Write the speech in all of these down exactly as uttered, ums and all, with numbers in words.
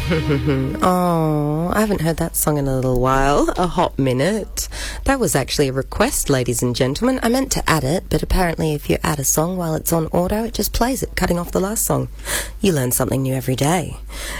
Oh, I haven't heard that song in a little while. A hot minute. That was actually a request, ladies and gentlemen. I meant to add it, but apparently if you add a song while it's on auto, it just plays it, cutting off the last song. You learn something new every day.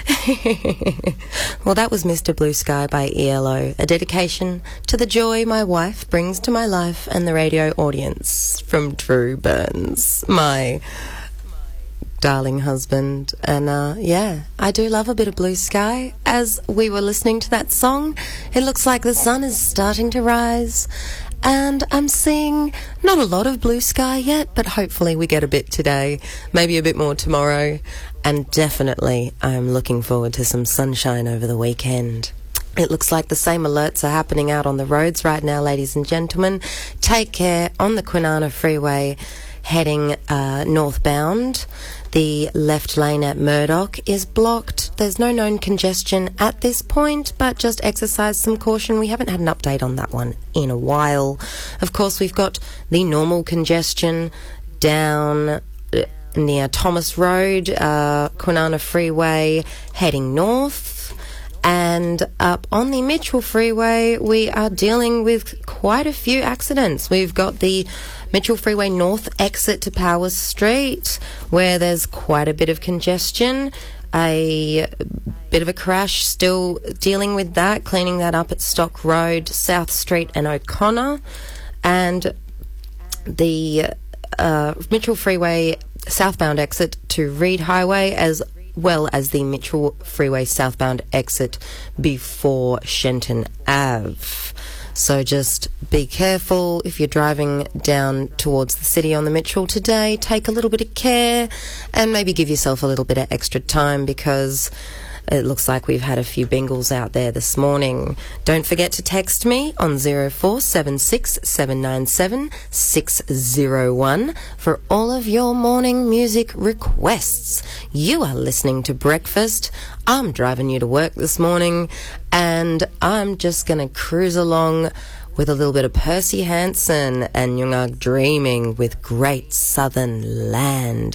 Well, that was Mister Blue Sky by E L O, a dedication to the joy my wife brings to my life and the radio audience, from Drew Burns, my darling husband. And uh yeah, I do love a bit of blue sky. As we were listening to that song, it looks like the sun is starting to rise, and I'm seeing not a lot of blue sky yet, but hopefully we get a bit today, maybe a bit more tomorrow, and definitely I'm looking forward to some sunshine over the weekend. It looks like the same alerts are happening out on the roads right now, ladies and gentlemen. Take care on the Kwinana Freeway heading uh, northbound. The left lane at Murdoch is blocked. There's no known congestion at this point, but just exercise some caution. We haven't had an update on that one in a while. Of course, we've got the normal congestion down near Thomas Road, uh, Kwinana Freeway heading north. And up on the Mitchell Freeway, we are dealing with quite a few accidents. We've got the Mitchell Freeway North exit to Powers Street, where there's quite a bit of congestion. A bit of a crash, still dealing with that, cleaning that up at Stock Road, South Street and O'Connor. And the uh, Mitchell Freeway southbound exit to Reed Highway, as well as the Mitchell Freeway southbound exit before Shenton Avenue. So just be careful if you're driving down towards the city on the Mitchell today. Take a little bit of care and maybe give yourself a little bit of extra time, because it looks like we've had a few bingles out there this morning. Don't forget to text me on zero four seven six seven nine seven six zero one for all of your morning music requests. You are listening to Breakfast. I'm driving you to work this morning, and I'm just going to cruise along with a little bit of Percy Hanson and Jungag Dreaming with Great Southern Land.